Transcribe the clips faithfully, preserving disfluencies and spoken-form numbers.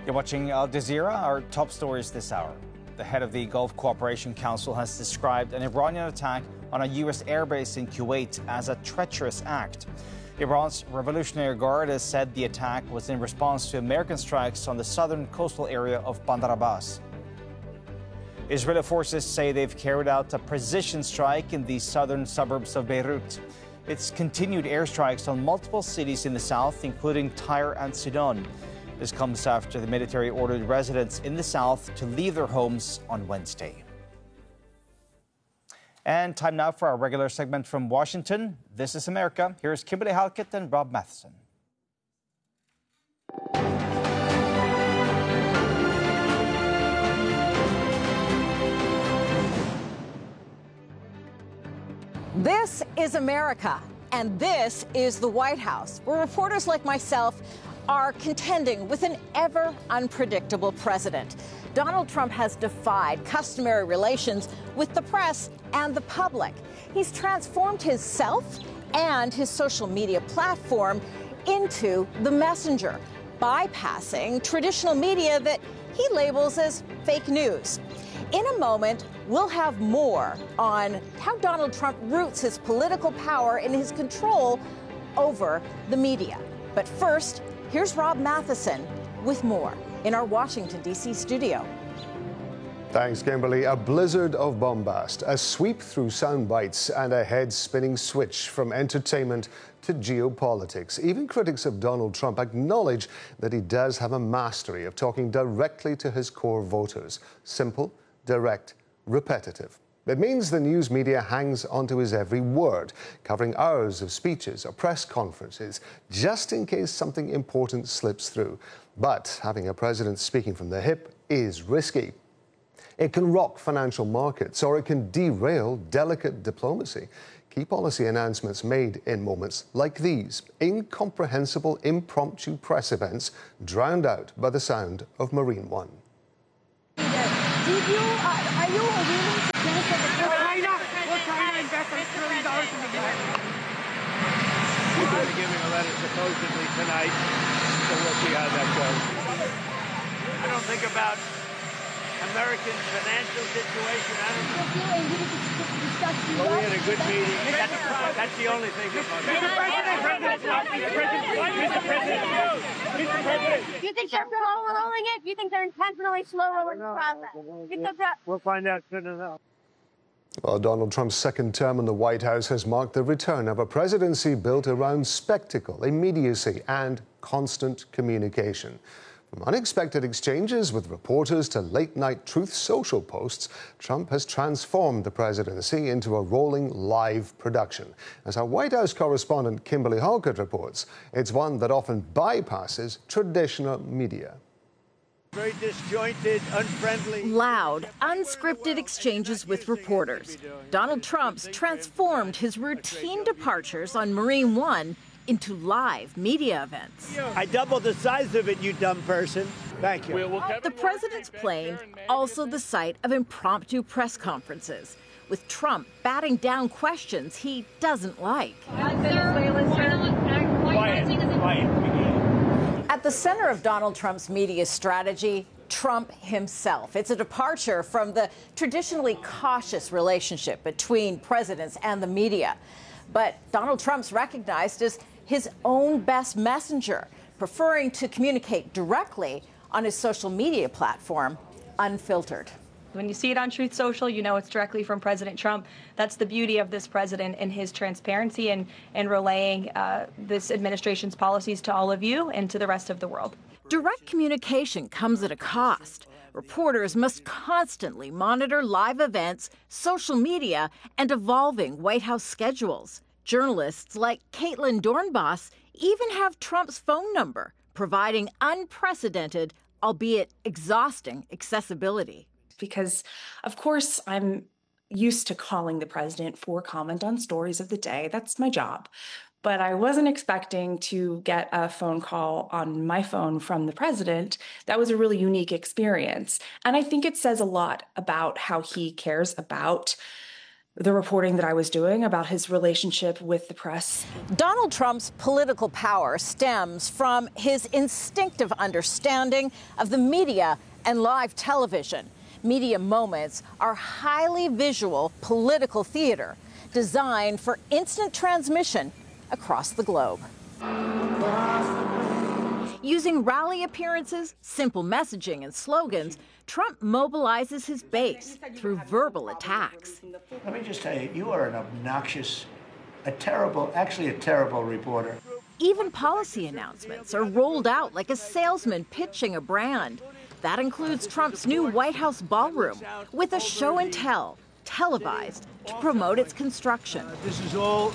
You're watching Al Jazeera. Our top stories this hour. The head of the Gulf Cooperation Council has described an Iranian attack on a U S airbase in Kuwait as a treacherous act. Iran's Revolutionary Guard has said the attack was in response to American strikes on the southern coastal area of Bandar Abbas. Israeli forces say they've carried out a precision strike in the southern suburbs of Beirut. It's continued airstrikes on multiple cities in the south, including Tyre and Sidon. This comes after the military ordered residents in the south to leave their homes on Wednesday. And time now for our regular segment from Washington. This is America. Here's Kimberly Halkett and Rob Matheson. This is America, and this is the White House, where reporters like myself are contending with an ever unpredictable president. Donald Trump has defied customary relations with the press and the public. He's transformed himself and his social media platform into the messenger, bypassing traditional media that he labels as fake news. In a moment, we'll have more on how Donald Trump roots his political power in his control over the media. But first, here's Rob Matheson with more in our Washington, D C studio. Thanks, Kimberly. A blizzard of bombast, a sweep through sound bites, and a head-spinning switch from entertainment to geopolitics. Even critics of Donald Trump acknowledge that he does have a mastery of talking directly to his core voters. Simple, direct, repetitive. It means the news media hangs onto his every word, covering hours of speeches or press conferences, just in case something important slips through. But having a president speaking from the hip is risky. It can rock financial markets, or it can derail delicate diplomacy. Key policy announcements made in moments like these, incomprehensible impromptu press events drowned out by the sound of Marine One. Did you, uh, are you willing to benefit the China? Will China invest a trillion dollars in the U S? We're going to be giving a letter supposedly tonight, so we'll see how that goes. I don't think about American financial situation. I don't know. Well, we had a good meeting. That's, that's the only thing that matters. Mister President, Mister President. Do you think they're slow rolling it? Do you think they're intentionally slow rolling the process? We'll, we'll find out soon enough. Well, Donald Trump's second term in the White House has marked the return of a presidency built around spectacle, immediacy, and constant communication. From unexpected exchanges with reporters to late-night Truth Social posts, Trump has transformed the presidency into a rolling live production. As our White House correspondent Kimberly Halkett reports, it's one that often bypasses traditional media. Very disjointed, unfriendly. Loud, unscripted exchanges with reporters. Donald Trump's transformed his routine departures on Marine One into live media events. I doubled the size of it, you dumb person. Thank you. The president's plane, also the site of impromptu press conferences, with Trump batting down questions he doesn't like. At the center of Donald Trump's media strategy, Trump himself. It's a departure from the traditionally cautious relationship between presidents and the media. But Donald Trump's recognized as his own best messenger, preferring to communicate directly on his social media platform, unfiltered. When you see it on Truth Social, you know it's directly from President Trump. That's the beauty of this president and his transparency and, and relaying uh, this administration's policies to all of you and to the rest of the world. Direct communication comes at a cost. Reporters must constantly monitor live events, social media, and evolving White House schedules. Journalists like Caitlin Dornbos even have Trump's phone number, providing unprecedented, albeit exhausting, accessibility. Because, of course, I'm used to calling the president for comment on stories of the day. That's my job. But I wasn't expecting to get a phone call on my phone from the president. That was a really unique experience. And I think it says a lot about how he cares about the reporting that I was doing about his relationship with the press. Donald Trump's political power stems from his instinctive understanding of the media and live television. Media moments are highly visual political theater designed for instant transmission across the globe. Using rally appearances, simple messaging, and slogans, Trump mobilizes his base through verbal attacks. Let me just tell you, you are an obnoxious, a terrible, actually a terrible reporter. Even policy announcements are rolled out like a salesman pitching a brand. That includes Trump's new White House ballroom with a show and tell, televised, to promote its construction. Uh, this is all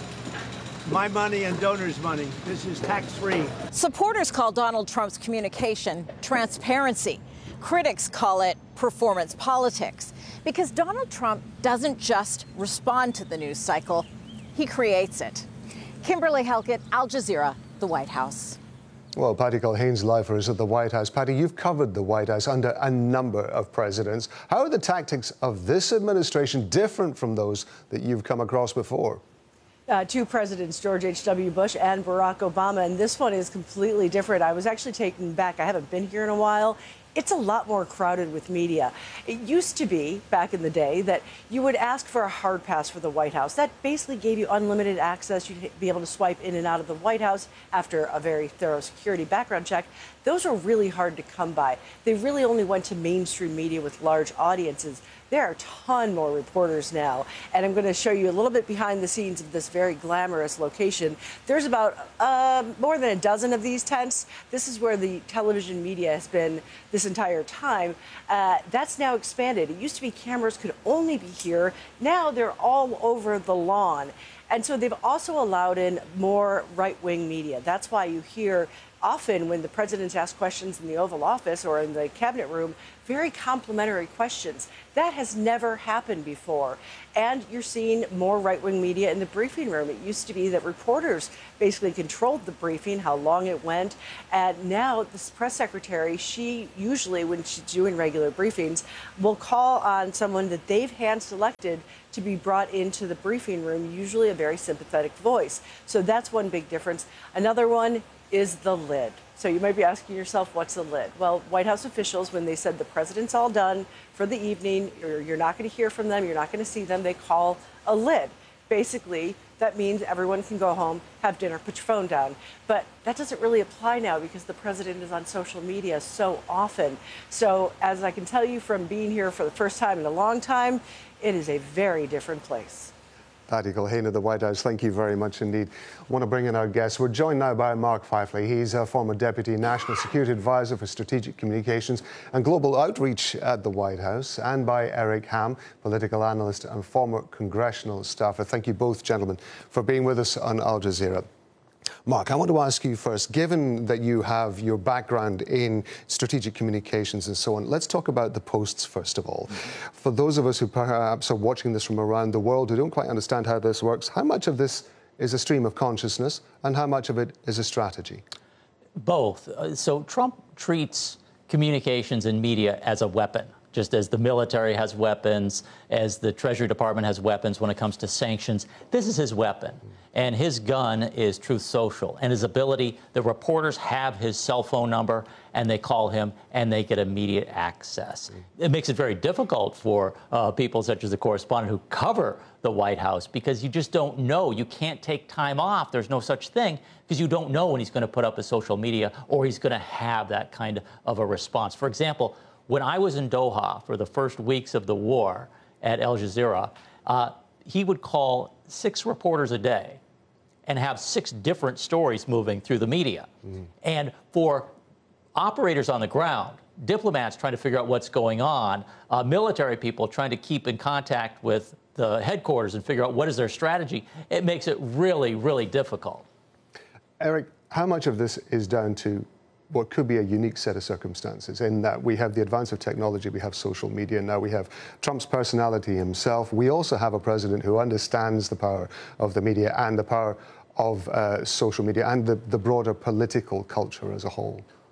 my money and donors' money. This is tax-free. Supporters call Donald Trump's communication transparency. Critics call it performance politics because Donald Trump doesn't just respond to the news cycle, he creates it. Kimberly Halkett, Al Jazeera, the White House. Well, Patty Culhane live for us at the White House. Patty, you've covered the White House under a number of presidents. How are the tactics of this administration different from those that you've come across before? Uh, two presidents, George H W Bush and Barack Obama, and this one is completely different. I was actually taken back. I haven't been here in a while. It's a lot more crowded with media. It used to be, back in the day, that you would ask for a hard pass for the White House. That basically gave you unlimited access. You'd be able to swipe in and out of the White House after a very thorough security background check. Those are really hard to come by. They really only went to mainstream media with large audiences. There are a ton more reporters now, and I'm going to show you a little bit behind the scenes of this very glamorous location. There's about uh, more than a dozen of these tents. This is where the television media has been this entire time. Uh, that's now expanded. It used to be cameras could only be here. Now they're all over the lawn. And so they've also allowed in more right-wing media. That's why you hear often when the presidents ask questions in the Oval Office or in the cabinet room, very complimentary questions. That has never happened before. And you're seeing more right-wing media in the briefing room. It used to be that reporters basically controlled the briefing, how long it went. And now this press secretary, she usually, when she's doing regular briefings, will call on someone that they've hand-selected to be brought into the briefing room, usually a very sympathetic voice. So that's one big difference. Another one is the lid. So you might be asking yourself, what's the lid? Well, White House officials, when they said the president's all done for the evening, or you're not going to hear from them, you're not going to see them, they call a lid. Basically, that means everyone can go home, have dinner, put your phone down. But that doesn't really apply now because the president is on social media so often. So as I can tell you from being here for the first time in a long time, it is a very different place. Patty Culhane of the White House, thank you very much indeed. I want to bring in our guests. We're joined now by Mark Feifley. He's a former Deputy National Security Advisor for Strategic Communications and Global Outreach at the White House, and by Eric Ham, political analyst and former congressional staffer. Thank you both, gentlemen, for being with us on Al Jazeera. Mark, I want to ask you first, given that you have your background in strategic communications and so on, let's talk about the posts first of all. Mm-hmm. For those of us who perhaps are watching this from around the world who don't quite understand how this works, how much of this is a stream of consciousness and how much of it is a strategy? Both. Uh, so Trump treats communications and media as a weapon, just as the military has weapons, as the Treasury Department has weapons when it comes to sanctions. This is his weapon. And his gun is Truth Social, and his ability, the reporters have his cell phone number, and they call him, and they get immediate access. It makes it very difficult for uh, people such as the correspondent who cover the White House, because you just don't know. You can't take time off. There's no such thing, because you don't know when he's going to put up his social media or he's going to have that kind of a response. For example, when I was in Doha for the first weeks of the war at Al Jazeera, uh, he would call six reporters a day and have six different stories moving through the media. Mm-hmm. And for operators on the ground, diplomats trying to figure out what's going on, uh, military people trying to keep in contact with the headquarters and figure out what is their strategy, it makes it really, really difficult. Eric, how much of this is down to what could be a unique set of circumstances in that we have the advance of technology, we have social media, now we have Trump's personality himself. We also have a president who understands the power of the media and the power of uh, social media and the, the broader political culture as a whole.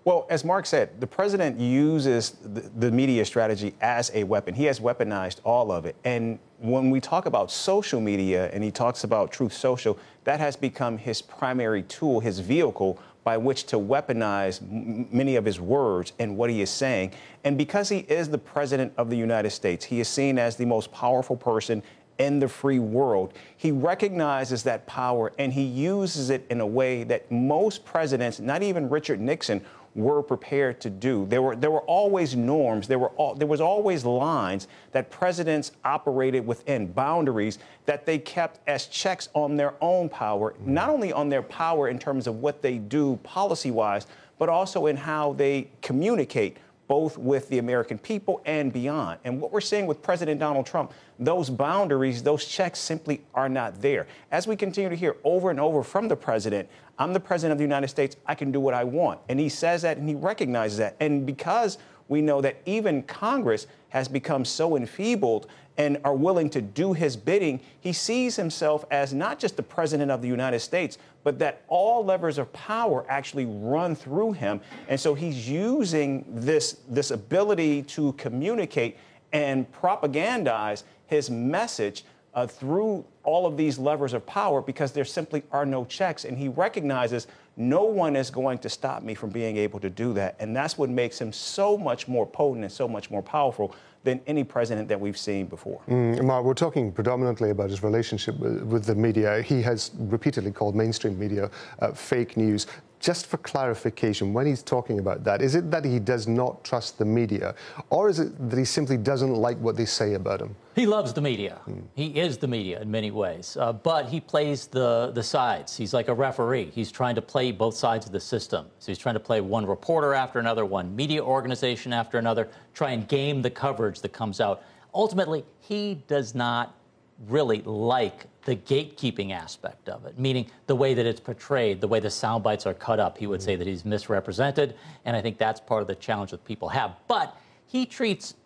Well, as Mark said, the president uses the, the media strategy as a weapon. He has weaponized all of it. And when we talk about social media and he talks about Truth Social, that has become his primary tool, his vehicle by which to weaponize m- many of his words and what he is saying. And because he is the president of the United States, he is seen as the most powerful person in the free world. He recognizes that power and he uses it in a way that most presidents, not even Richard Nixon, were prepared to do. There were there were always norms. There were all, there was always lines that presidents operated within, boundaries that they kept as checks on their own power, not only on their power in terms of what they do policy-wise, but also in how they communicate, both with the American people and beyond. And what we're seeing with President Donald Trump, those boundaries, those checks simply are not there. As we continue to hear over and over from the president, I'm the president of the United States, I can do what I want. And he says that and he recognizes that. And because we know that even Congress has become so enfeebled and are willing to do his bidding, he sees himself as not just the president of the United States, but that all levers of power actually run through him. And so he's using this, this ability to communicate and propagandize his message uh, through all of these levers of power because there simply are no checks. And he recognizes no one is going to stop me from being able to do that. And that's what makes him so much more potent and so much more powerful than any president that we've seen before. Mm, Mark, we're talking predominantly about his relationship with, with the media. He has repeatedly called mainstream media uh, fake news. Just for clarification, when he's talking about that, is it that he does not trust the media, or is it that he simply doesn't like what they say about him? He loves the media. Mm. He is the media in many ways, uh, but he plays the, the sides. He's like a referee. He's trying to play both sides of the system. So he's trying to play one reporter after another, one media organization after another, try and game the coverage that comes out. Ultimately, he does not really like the gatekeeping aspect of it, meaning the way that it's portrayed, the way the sound bites are cut up. He would say that he's misrepresented, and I think that's part of the challenge that people have. But he treats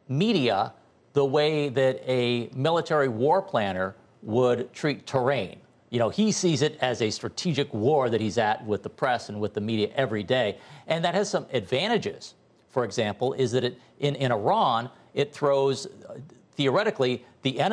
media the way that a military war planner would treat terrain. You know, he sees it as a strategic war that he's at with the press and with the media every day, and that has some advantages. For example, is that it, in, in Iran, it throws, uh, theoretically, the enemy